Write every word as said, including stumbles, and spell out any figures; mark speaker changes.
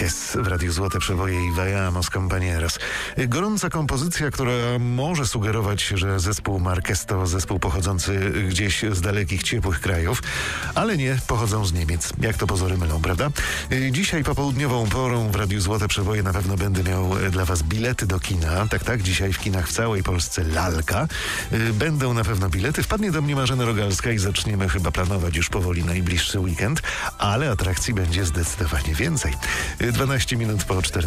Speaker 1: Marquez w Radiu Złote Przeboje i Vayamos Compañeros. Gorąca kompozycja, która może sugerować, że zespół Marquez to zespół pochodzący gdzieś z dalekich, ciepłych krajów, ale nie, pochodzą z Niemiec. Jak to pozory mylą, prawda? Dzisiaj popołudniową porą w Radiu Złote Przeboje na pewno będę miał dla was bilety do kina. Tak, tak, dzisiaj w kinach w całej Polsce lalka. Będą na pewno bilety. Wpadnie do mnie Marzena Rogalska i zaczniemy chyba planować już powoli najbliższy weekend, ale atrakcji będzie zdecydowanie więcej. dwanaście minut po czternastej.